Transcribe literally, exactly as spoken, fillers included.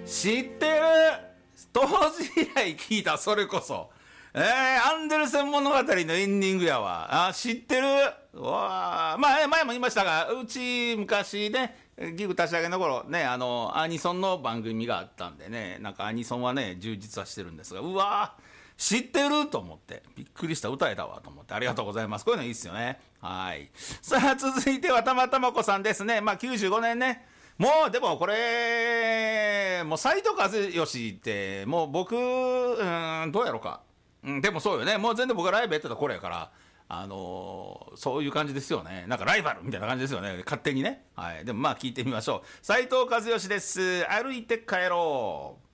知ってる。当時以来聞いた、それこそ。えー、アンデルセン物語のエンディングやわ。あ、知ってる。うわまあ、前も言いましたが、うち昔ね、ギグ立ち上げの頃ね、あの、アニソンの番組があったんでね、なんかアニソンはね、充実はしてるんですが、うわ知ってると思って、びっくりした、歌えたわと思って、ありがとうございます。こういうのいいっすよね。はい。さあ、続いてはたまたまこさんですね。まあ、きゅうじゅうごねんね。もう、でもこれ、もう斎藤和義って、もう僕、うーん、どうやろうか。うん、でもそうよね。もう全然僕がライブやってた頃やから、あのー、そういう感じですよね。なんかライバルみたいな感じですよね。勝手にね。はい。でもまあ聞いてみましょう。斎藤和義です。歩いて帰ろう。